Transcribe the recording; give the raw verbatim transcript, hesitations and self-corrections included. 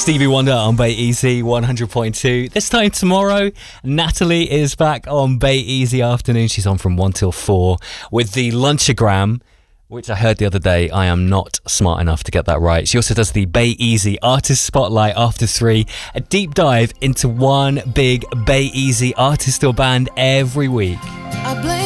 Stevie Wonder on Bay Easy one hundred point two. This time tomorrow, Natalie is back on Bay Easy Afternoon. She's on from one till four with the Lunchagram, which I heard the other day. I am not smart enough to get that right. She also does the Bay Easy Artist Spotlight after three, a deep dive into one big Bay Easy artist or band every week. I blame